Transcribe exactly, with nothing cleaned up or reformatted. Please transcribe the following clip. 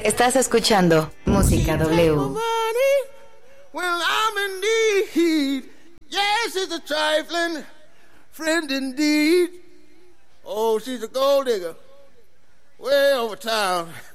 Estás escuchando Música W. Well, I'm in need. Yes, it's a trifling friend indeed. Oh, she's a gold digger way over town.